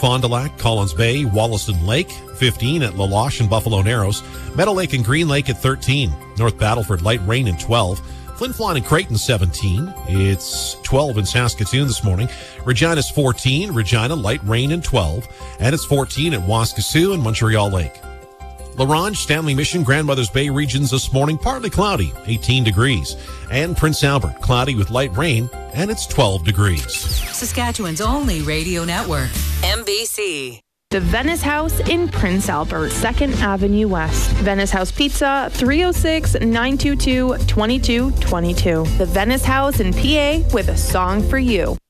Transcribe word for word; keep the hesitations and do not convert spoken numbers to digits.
Fond du Lac, Collins Bay, Wollaston Lake, fifteen at La Loche and Buffalo Narrows, Meadow Lake and Green Lake at thirteen, North Battleford, light rain and twelve, Flin Flon and Creighton seventeen, it's twelve in Saskatoon this morning, Regina's fourteen, Regina, light rain and twelve, and it's fourteen at Waskesiu and Montreal Lake. La Ronge, Stanley Mission, Grandmother's Bay regions this morning, partly cloudy, eighteen degrees. And Prince Albert, cloudy with light rain, and it's twelve degrees. Saskatchewan's only radio network, M B C. The Venice House in Prince Albert, second Avenue West. Venice House Pizza, three oh six, nine two two, two two two two. The Venice House in P A with a song for you.